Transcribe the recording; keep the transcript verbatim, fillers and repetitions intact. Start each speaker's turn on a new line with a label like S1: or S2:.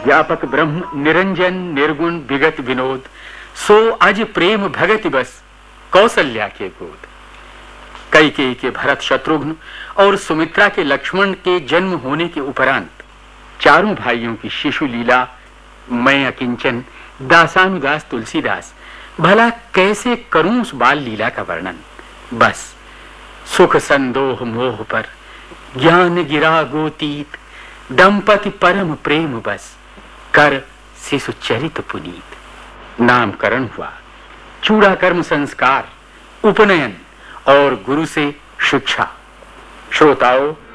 S1: व्यापक ब्रह्म निरंजन निर्गुण विगत विनोद, सो अज प्रेम भगति बस कौशल्या के गोद। कैकेयी के भरत शत्रुघ्न और सुमित्रा के लक्ष्मण के जन्म होने के उपरांत चारों भाइयों की शिशु लीला मैं अकिंचन दासानुदास तुलसीदास भला कैसे करूं उस बाल लीला का वर्णन। बस सुख संदोह मोह पर ज्ञान गिरा गोतीत, दंपति परम प्रेम बस कर शिशु चरित पुनीत। नामकरण हुआ, चूड़ाकर्म संस्कार, उपनयन और गुरु से शिक्षा। श्रोताओं,